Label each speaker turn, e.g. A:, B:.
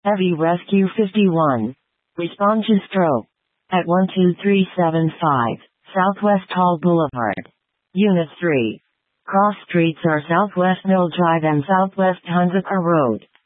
A: Heavy Rescue 51. Respond to stroke. At 12375, Southwest Hall Boulevard. Unit 3. Cross streets are Southwest Mill Drive and Southwest Hunziker Road.